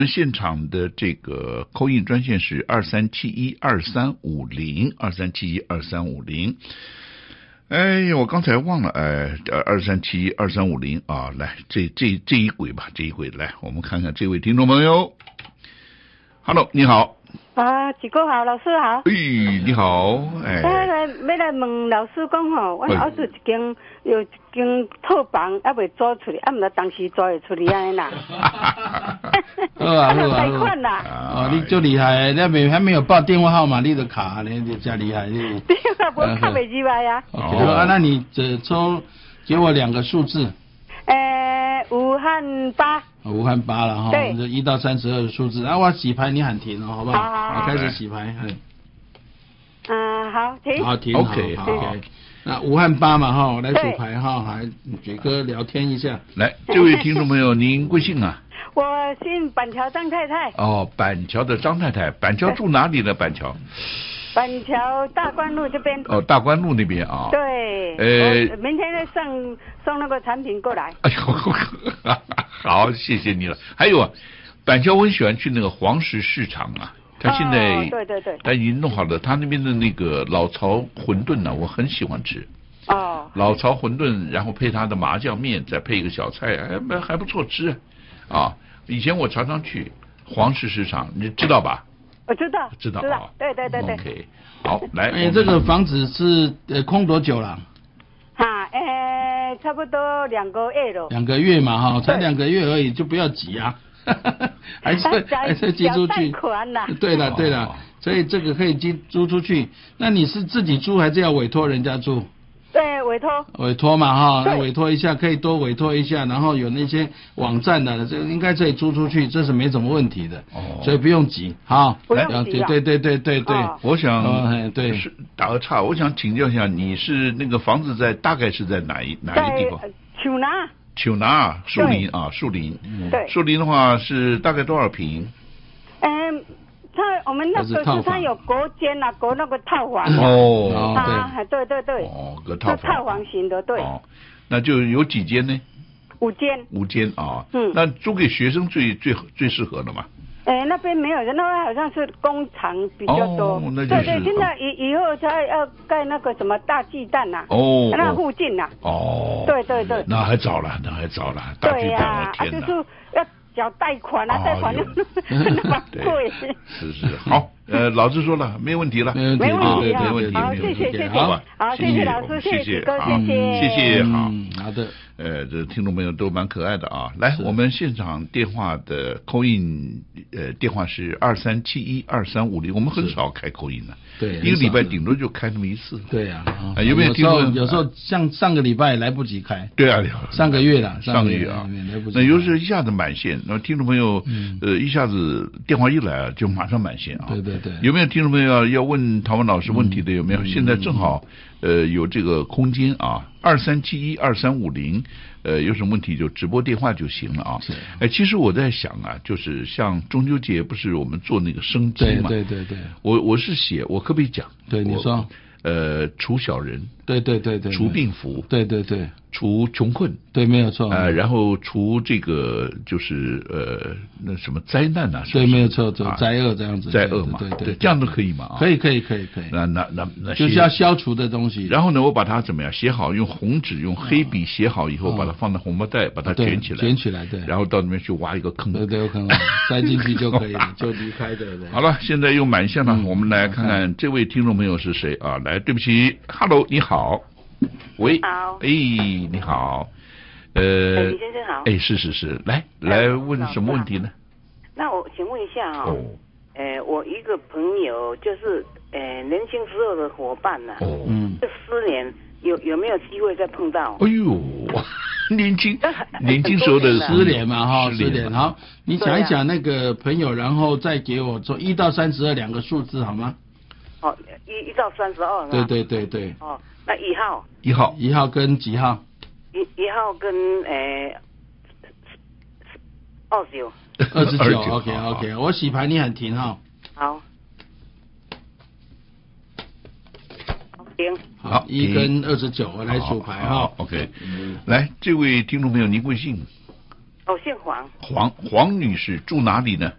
现场的这个call in专线是23712350，23712350。哎呀，我刚才忘了，23712350啊，来，这一轨吧，这一轨来，我们看看这位听众朋友。Hello， 你好。 啊，志哥好，老师好。 你好，哎。 要来问老师讲吼，我儿子有一间套房还未租出去，啊，唔知当时租会出去安尼啦。 好啊， 贷款啦。 哦，你就厉害，你还没有报电话号码，你就卡，你就真厉害你。 对啊，我卡袂入来啊。 好，那你抽给我2个数字。 5和8。 5和8了哈，就1到32的数字。啊，我洗牌，你喊停哦，好不好？好，开始洗牌。 好，停。 好，停。 OK， 好。那5和8嘛哈，我来数牌哈，来举哥聊天一下。 来，这位听众朋友，您贵姓啊？ 我姓板桥张太太。 哦，板桥的张太太，板桥住哪里呢？板桥？ 板桥大观路这边。 哦，大观路那边啊。 对。明天再送那个产品过来。 哎呦，好，谢谢你了。还有啊，板桥我很喜欢去那个黄石市场啊，他现在对， 他已经弄好了，他那边的那个老巢馄饨呢，我很喜欢吃。哦。老巢馄饨，然后配他的麻酱面，再配一个小菜，还不错吃啊。以前我常常去黄石市场，你知道吧？ 我知道。对。 OK， 好，来。 这个房子是空多久了？ 差不多2个月了。 2个月嘛哈，才2个月而已，就不要急啊。还是寄出去。对了，所以这个可以租出去。那你是自己租还是要委托人家租？ 对，委托嘛哈，那委托一下可以多委托一下，然后有那些网站的，这应该可以租出去，这是没什么问题的。所以不用急，好。 不用急。 对。 我想对， 是打个岔，我想请教一下，你是那个房子大概是在哪一个地方？丘拿树林啊，树林。 对。 树林的话是大概多少平？ 我们那个是它有隔间呐，隔那个套房。对。 隔套房。 是套房型的，对。 那就有几间呢？5间啊。那租给学生最适合的嘛？ 那边没有人，那边好像是工厂比较多。对，现在以后他要盖那个什么大巨蛋呐。那附近呐。对。 那还早了，大巨蛋，我天哪。 就是要缴贷款啊，贷款那么贵。 是，好，老师说了，没问题了， 没问题。 好， 谢谢， 好， 谢谢老师，谢谢哥， 谢谢， 好的。 这听众朋友都蛮可爱的啊。来，我们现场电话的call in电话是23712350，我们很少开call in的， 对， 一个礼拜顶多就开那么一次。 对啊， 有没有听过？ 有时候像上个礼拜来不及开。 对啊， 上个月啊， 来不及。那有时候一下子满线，然后听众朋友一下子电话一来就马上满线啊。 对。 有没有听众朋友要问陶文老师问题的？有没有？现在正好有这个空间啊，23712350，有什么问题就直播电话就行了啊。其实我在想啊，就是像中秋节不是我们做那个生鸡嘛？ 对。 我是写，我可不可以讲？ 对，你说。 除小人。对。除病符。 对。 除穷困。 对，没有错。 然后除这个就是那什么灾难啊。 对，没有错，灾厄这样子。 灾厄嘛。对，这样都可以嘛。 可以。那就是要消除的东西。 然后呢，我把它怎么样写好，用红纸用黑笔写好以后，把它放在红包袋，把它卷起来。对。然后到那边去挖一个坑。 对，有可能塞进去就可以了，就离开对。 好了，现在又满线了，我们来看看这位听众朋友是谁啊？来，对不起 ，Hello， 你好。喂， 好， 你好， 李先生好， 是，来问什么问题呢？ 那我请问一下我一个朋友就是年轻时候的伙伴呐，这10年有没有机会再碰到？ 哎呦，年轻时候的 10年嘛，10年，好，你讲一讲那个朋友，然后再给我做1到32 2个数字好吗 ？1到32。 对。 那 1号跟几号 ？1号跟 29 OK， 我洗牌你喊停哈。 好。停。 好，1跟29，我来数牌哈。 OK，来，这位听众朋友，您贵姓？ 哦，姓黄。 黄女士住哪里呢？